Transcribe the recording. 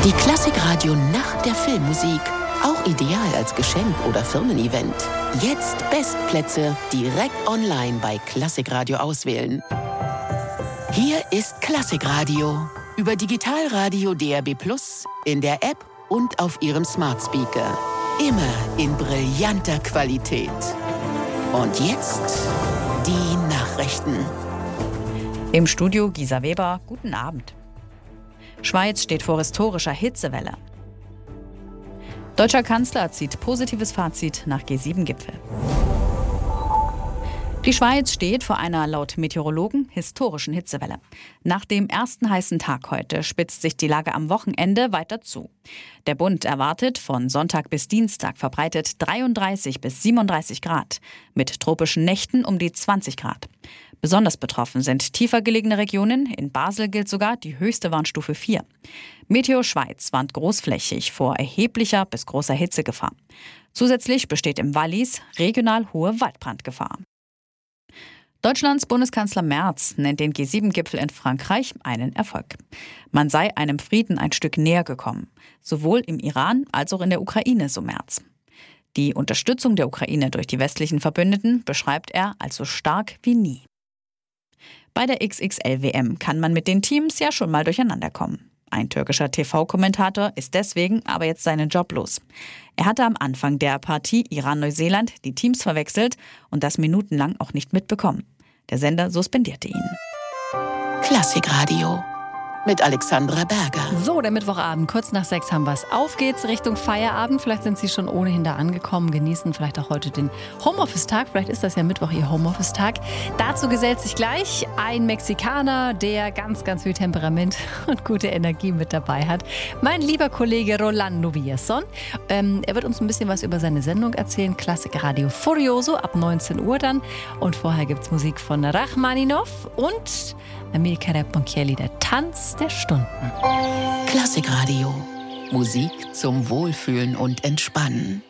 Die Klassikradio Nacht der Filmmusik. Auch ideal als Geschenk oder Firmen-Event. Jetzt Bestplätze direkt online bei Klassikradio auswählen. Hier ist Klassikradio. Über Digitalradio DAB+, in der App und auf Ihrem Smart Speaker. Immer in brillanter Qualität. Und jetzt die Nachrichten. Im Studio Gisa Weber, guten Abend. Schweiz steht vor historischer Hitzewelle. Deutscher Kanzler zieht positives Fazit nach G7-Gipfel. Die Schweiz steht vor einer laut Meteorologen historischen Hitzewelle. Nach dem ersten heißen Tag heute spitzt sich die Lage am Wochenende weiter zu. Der Bund erwartet von Sonntag bis Dienstag verbreitet 33 bis 37 Grad, mit tropischen Nächten um die 20 Grad. Besonders betroffen sind tiefer gelegene Regionen. In Basel gilt sogar die höchste Warnstufe 4. Meteo Schweiz warnt großflächig vor erheblicher bis großer Hitzegefahr. Zusätzlich besteht im Wallis regional hohe Waldbrandgefahr. Deutschlands Bundeskanzler Merz nennt den G7-Gipfel in Frankreich einen Erfolg. Man sei einem Frieden ein Stück näher gekommen, sowohl im Iran als auch in der Ukraine, so Merz. Die Unterstützung der Ukraine durch die westlichen Verbündeten beschreibt er als so stark wie nie. Bei der XXL-WM kann man mit den Teams ja schon mal durcheinander kommen. Ein türkischer TV-Kommentator ist deswegen aber jetzt seinen Job los. Er hatte am Anfang der Partie Iran-Neuseeland die Teams verwechselt und das minutenlang auch nicht mitbekommen. Der Sender suspendierte ihn. Klassikradio mit Alexandra Berger. So, der Mittwochabend, kurz nach 6 haben wir es. Auf geht's Richtung Feierabend. Vielleicht sind Sie schon ohnehin da angekommen, genießen vielleicht auch heute den Homeoffice-Tag. Vielleicht ist das ja Mittwoch Ihr Homeoffice-Tag. Dazu gesellt sich gleich ein Mexikaner, der ganz, ganz viel Temperament und gute Energie mit dabei hat. Mein lieber Kollege Rolando Villazón. Er wird uns ein bisschen was über seine Sendung erzählen. Klassikradio Furioso ab 19 Uhr dann. Und vorher gibt's Musik von Rachmaninov und Amilcare Ponchielli, der Tanz der Stunden. Klassikradio. Musik zum Wohlfühlen und Entspannen.